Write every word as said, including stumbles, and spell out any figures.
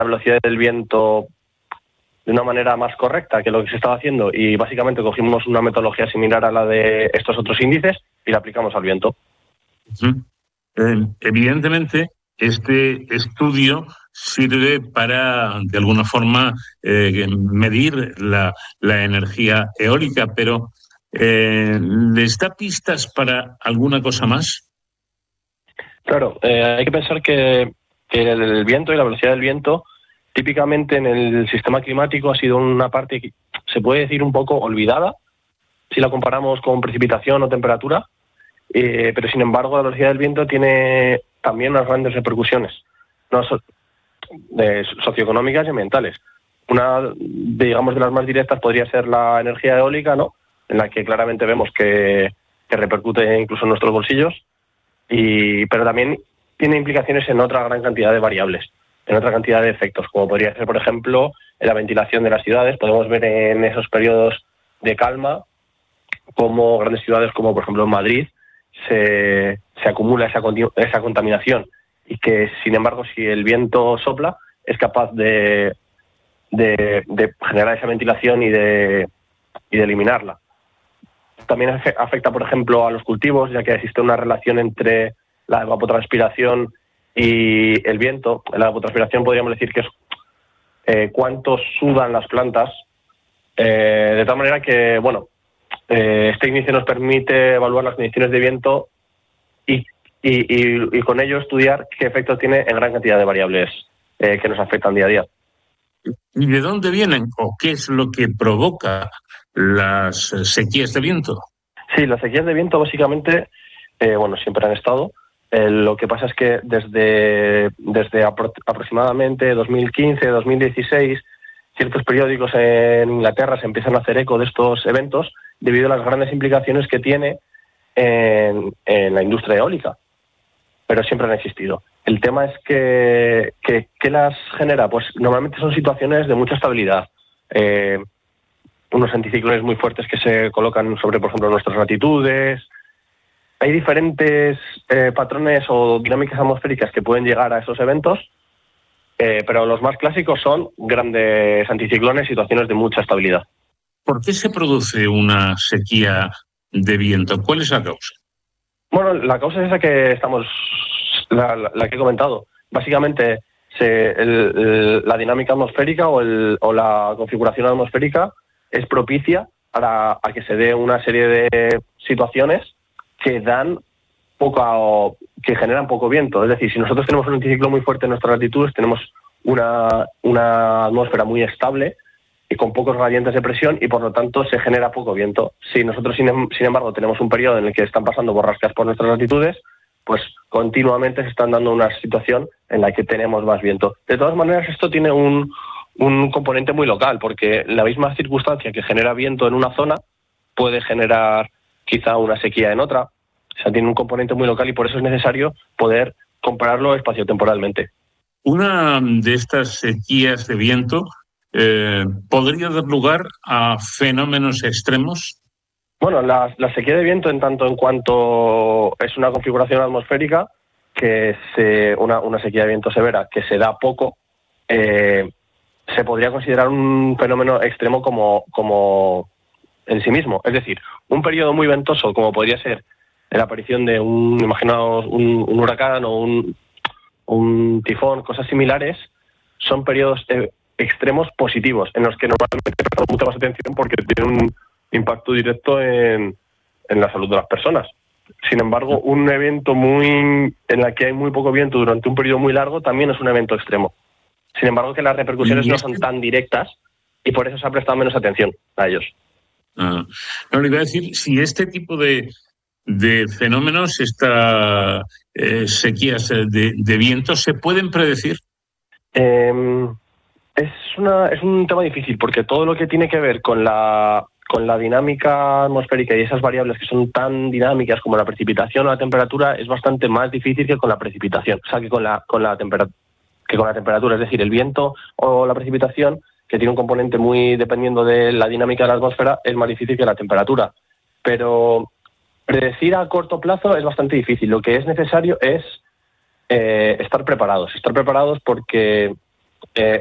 la velocidad del viento de una manera más correcta que lo que se estaba haciendo y básicamente cogimos una metodología similar a la de estos otros índices y la aplicamos al viento. Uh-huh. Eh, evidentemente, este estudio sirve para, de alguna forma, eh, medir la, la energía eólica, pero eh, ¿les da pistas para alguna cosa más? Claro, eh, hay que pensar que, que el, el viento y la velocidad del viento típicamente en el sistema climático ha sido una parte que se puede decir un poco olvidada si la comparamos con precipitación o temperatura, eh, pero sin embargo la velocidad del viento tiene también unas grandes repercusiones, no so, de, socioeconómicas y ambientales. Una, de, digamos, de las más directas podría ser la energía eólica, ¿no? En la que claramente vemos que, que repercute incluso en nuestros bolsillos, y, pero también tiene implicaciones en otra gran cantidad de variables, en otra cantidad de efectos, como podría ser, por ejemplo, en la ventilación de las ciudades. Podemos ver en esos periodos de calma como grandes ciudades como, por ejemplo, en Madrid, se, se acumula esa, esa contaminación y que, sin embargo, si el viento sopla, es capaz de, de, de generar esa ventilación y de, y de eliminarla. También afecta, por ejemplo, a los cultivos, ya que existe una relación entre la evapotranspiración y el viento. La evapotranspiración podríamos decir que es eh, cuánto sudan las plantas, eh, de tal manera que, bueno, eh, este índice nos permite evaluar las condiciones de viento y, y, y, y con ello estudiar qué efectos tiene en gran cantidad de variables eh, que nos afectan día a día. ¿Y de dónde vienen o qué es lo que provoca las sequías de viento? Sí, las sequías de viento básicamente, eh, bueno, siempre han estado. Eh, lo que pasa es que desde, desde apro- aproximadamente dos mil quince, dos mil dieciséis, ciertos periódicos en Inglaterra se empiezan a hacer eco de estos eventos debido a las grandes implicaciones que tiene en, en la industria eólica, pero siempre han existido. El tema es que, que, ¿qué las genera? Pues normalmente son situaciones de mucha estabilidad. Eh, unos anticiclones muy fuertes que se colocan sobre, por ejemplo, nuestras latitudes. Hay diferentes eh, patrones o dinámicas atmosféricas que pueden llegar a esos eventos, eh, pero los más clásicos son grandes anticiclones, situaciones de mucha estabilidad. ¿Por qué se produce una sequía de viento? ¿Cuál es la causa? Bueno, la causa es esa que estamos, la, la, la que he comentado. Básicamente, se, el, el, la dinámica atmosférica o, el, o la configuración atmosférica es propicia para a que se dé una serie de situaciones que dan poca, que generan poco viento. Es decir, si nosotros tenemos un anticiclón muy fuerte en nuestras latitudes, tenemos una, una atmósfera muy estable y con pocos gradientes de presión y por lo tanto se genera poco viento. Si nosotros, sin, sin embargo, tenemos un periodo en el que están pasando borrascas por nuestras latitudes, pues continuamente se están dando una situación en la que tenemos más viento. De todas maneras, esto tiene un, un componente muy local, porque la misma circunstancia que genera viento en una zona puede generar quizá una sequía en otra. O sea, tiene un componente muy local y por eso es necesario poder compararlo espaciotemporalmente. Una de estas sequías de viento eh, podría dar lugar a fenómenos extremos. Bueno, la, la sequía de viento, en tanto en cuanto es una configuración atmosférica, que se, una, una sequía de viento severa que se da poco, eh, se podría considerar un fenómeno extremo como, como en sí mismo. Es decir, un periodo muy ventoso, como podría ser la aparición de un, imaginaos, un, un huracán o un, un tifón, cosas similares, son periodos eh, extremos positivos, en los que normalmente prestamos mucha más atención porque tienen un impacto directo en, en la salud de las personas. Sin embargo, un evento muy en el que hay muy poco viento durante un periodo muy largo también es un evento extremo. Sin embargo, que las repercusiones no son tan directas y por eso se ha prestado menos atención a ellos. Ah, no, le iba a decir, si este tipo de, de fenómenos, estas eh, sequías de, de viento, ¿se pueden predecir? Eh, es, una, es un tema difícil porque todo lo que tiene que ver con la, con la dinámica atmosférica y esas variables que son tan dinámicas como la precipitación o la temperatura es bastante más difícil que con la precipitación, o sea, que con la, con la temperatura. que con la temperatura, es decir, el viento o la precipitación, que tiene un componente muy dependiendo de la dinámica de la atmósfera, es más difícil que la temperatura. Pero predecir a corto plazo es bastante difícil. Lo que es necesario es eh, estar preparados. Estar preparados porque eh,